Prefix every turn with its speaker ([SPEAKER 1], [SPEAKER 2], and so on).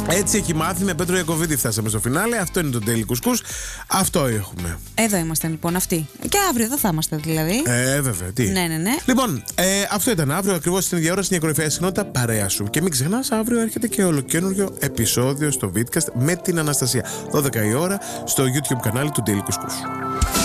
[SPEAKER 1] Έτσι έχει μάθει, με Πέτρο Ιακωβίδη φτάσαμε στο φινάλε. Αυτό είναι το Daily Couscous. Αυτό έχουμε.
[SPEAKER 2] Εδώ είμαστε λοιπόν αυτοί. Και αύριο εδώ θα είμαστε δηλαδή.
[SPEAKER 1] Βέβαια, τι.
[SPEAKER 2] Ναι.
[SPEAKER 1] Λοιπόν, αυτό ήταν αύριο ακριβώς στην ίδια ώρα στην κορυφαία συχνότητα παρέα σου. Και μην ξεχνάς, αύριο έρχεται και ολοκαίνουργιο επεισόδιο στο Vidcast με την Αναστασία. 12 η ώρα στο YouTube κανάλι του Daily Couscous.